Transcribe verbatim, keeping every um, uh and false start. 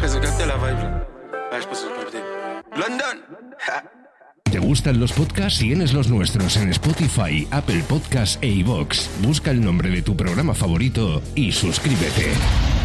que se capte la vibe. Ah, je pense que se capte. London. ¿Te gustan los podcasts? Tienes los nuestros en Spotify, Apple Podcasts e iVoox. Busca el nombre de tu programa favorito y suscríbete.